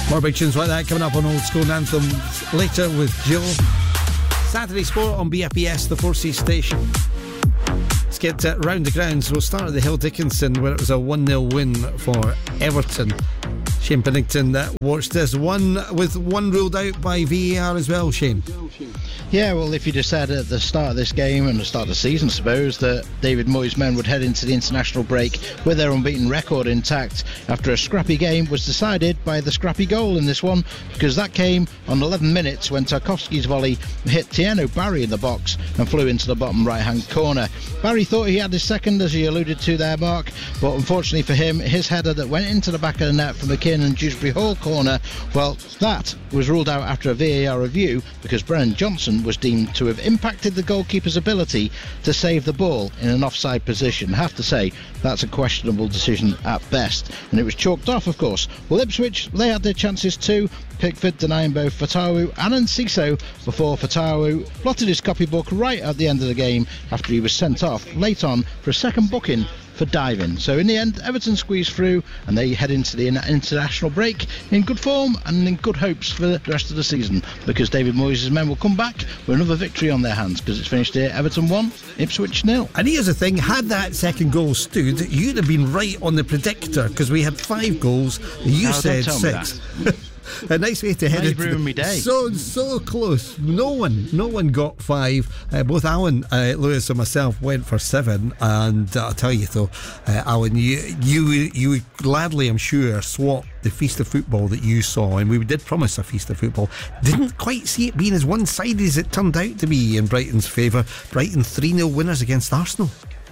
More big tunes like that coming up on Old School Anthems later with Jill. Saturday Sport on BFBS, the 4C station. Let's get round the grounds. We'll start at the Hill Dickinson, where it was a 1-0 win for Everton. Shane Pennington watched this one with one ruled out by VAR as well, Shane. Yeah, well, if you just said at the start of this game and the start of the season, I suppose, that David Moyes' men would head into the international break with their unbeaten record intact after a scrappy game was decided by the scrappy goal in this one, because that came on 11 minutes when Tarkowski's volley hit Tieno Barry in the box and flew into the bottom right-hand corner. Barry thought he had his second, as he alluded to there, Mark, but unfortunately for him, his header that went into the back of the net from the McKinn and Dewsbury Hall corner, well, that was ruled out after a VAR review because Brennan Johnson was deemed to have impacted the goalkeeper's ability to save the ball in an offside position. I have to say, that's a questionable decision at best, and it was chalked off, of course. Well, Ipswich, they had their chances too. Pickford denying both Fatawu and Enciso before Fatawu blotted his copybook right at the end of the game after he was sent off late on for a second booking for diving. So in the end, Everton squeezed through and they head into the international break in good form and in good hopes for the rest of the season, because David Moyes' men will come back with another victory on their hands, because it's finished here, Everton 1, Ipswich 0. And here's the thing, had that second goal stood, you'd have been right on the predictor, because we had 5 goals, you said 6. A nice way to head it. Ruined me day. So close. No one got 5. Both Alan Lewis and myself went for 7. And I'll tell you though, Alan, you would gladly, I'm sure, swap the feast of football that you saw, and we did promise a feast of football. Didn't quite see it being as one-sided as it turned out to be in Brighton's favour. Brighton 3-0 winners against Arsenal.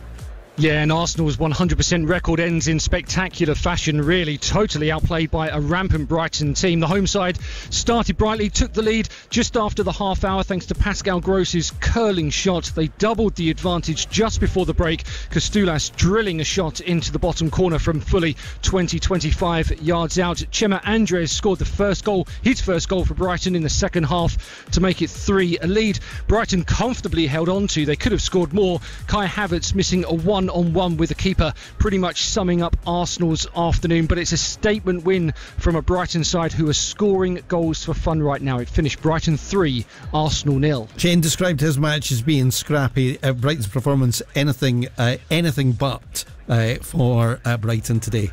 Yeah, and Arsenal's 100% record ends in spectacular fashion, really. Totally outplayed by a rampant Brighton team. The home side started brightly, took the lead just after the half hour thanks to Pascal Gross's curling shot. They doubled the advantage just before the break. Kostoulas drilling a shot into the bottom corner from fully 20-25 yards out. Chema Andres scored his first goal for Brighton in the second half to make it 3 a lead. Brighton comfortably held on to. They could have scored more. Kai Havertz missing a 1-on-1 with the keeper, pretty much summing up Arsenal's afternoon. But it's a statement win from a Brighton side who are scoring goals for fun right now. It finished Brighton 3, Arsenal 0. Shane described his match as being scrappy. Brighton's performance anything but for Brighton today.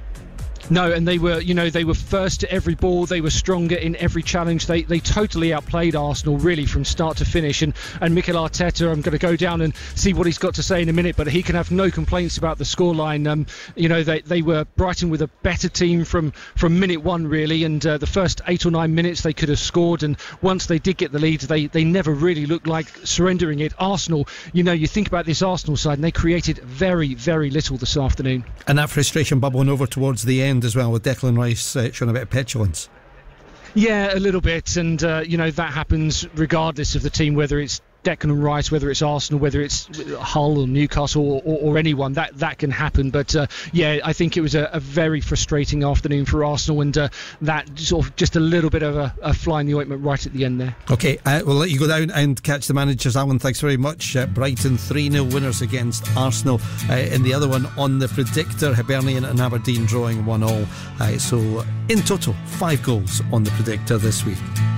No, and they were first to every ball. They were stronger in every challenge. They totally outplayed Arsenal, really, from start to finish. And Mikel Arteta, I'm going to go down and see what he's got to say in a minute, but he can have no complaints about the scoreline. They were Brighton with a better team from minute one, really, and the first 8 or 9 minutes they could have scored, and once they did get the lead, they never really looked like surrendering it. Arsenal, you think about this Arsenal side, and they created very, very little this afternoon. And that frustration bubbling over towards the end as well, with Declan Rice showing a bit of petulance. Yeah, a little bit, and that happens regardless of the team, whether it's Declan Rice, whether it's Arsenal, whether it's Hull or Newcastle or anyone, that can happen. But I think it was a very frustrating afternoon for Arsenal, and that sort of just a little bit of a fly in the ointment right at the end there. Okay, we'll let you go down and catch the managers. Alan, thanks very much. Brighton 3-0 winners against Arsenal. In the other one on the predictor, Hibernian and Aberdeen drawing 1-1. So in total, 5 goals on the predictor this week.